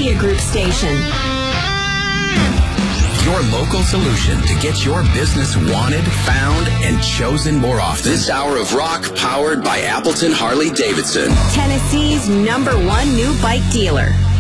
Media Group station. Your local solution to get your business wanted, found, and chosen more often. This hour of rock powered by Appleton Harley Davidson. Tennessee's #1 new bike dealer.